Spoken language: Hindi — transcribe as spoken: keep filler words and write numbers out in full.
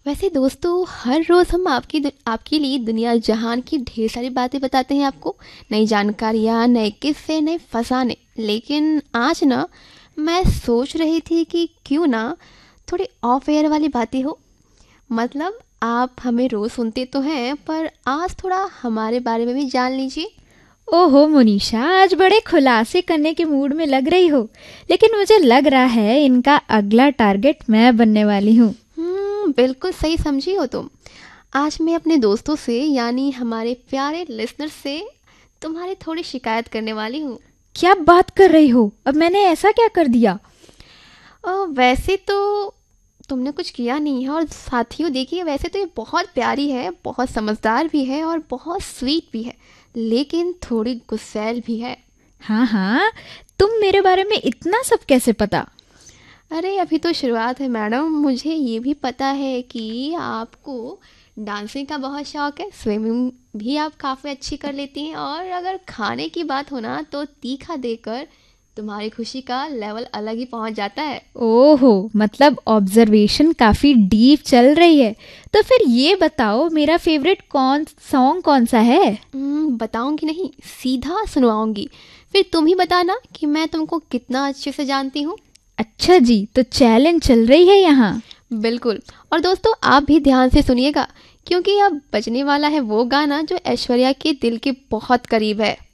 वैसे दोस्तों, हर रोज़ हम आपकी दु- आपके लिए दुनिया जहान की ढेर सारी बातें बताते हैं आपको। नई जानकारियाँ, नए किस्से, नए फसाने। लेकिन आज ना मैं सोच रही थी कि क्यों ना थोड़ी ऑफ एयर वाली बातें हो। मतलब आप हमें रोज़ सुनते तो हैं, पर आज थोड़ा हमारे बारे में भी जान लीजिए। ओहो मोनिशा, आज बड़े खुलासे करने के मूड में लग रही हो। लेकिन मुझे लग रहा है इनका अगला टारगेट मैं बनने वाली हूँ। हम्म बिल्कुल सही समझी हो तुम। आज मैं अपने दोस्तों से, यानी हमारे प्यारे लिसनर से, तुम्हारी थोड़ी शिकायत करने वाली हूँ। क्या बात कर रही हो? अब मैंने ऐसा क्या कर दिया? अ, वैसे तो तुमने कुछ किया नहीं है। और साथियों देखिए, वैसे तो ये बहुत प्यारी है, बहुत समझदार भी है और बहुत स्वीट भी है, लेकिन थोड़ी गुस्सैल भी है। हाँ हाँ, तुम मेरे बारे में इतना सब कैसे पता? अरे अभी तो शुरुआत है मैडम। मुझे ये भी पता है कि आपको डांसिंग का बहुत शौक है, स्विमिंग भी आप काफ़ी अच्छी कर लेती हैं, और अगर खाने की बात हो ना तो तीखा देकर तुम्हारी खुशी का लेवल अलग ही पहुंच जाता है। ओहो, मतलब ऑब्जर्वेशन काफी डीप चल रही है। तो फिर ये बताओ, मेरा फेवरेट कौन सॉन्ग कौन सा है? हम्म, बताऊंगी नहीं, सीधा सुनवाऊंगी। फिर तुम ही बताना कि मैं तुमको कितना अच्छे से जानती हूँ। अच्छा जी, तो चैलेंज चल रही है यहाँ। बिल्कुल। और दोस्तों, आप भी ध्यान से सुनिएगा, क्योंकि अब बजने वाला है वो गाना जो ऐश्वर्या के दिल के बहुत करीब है।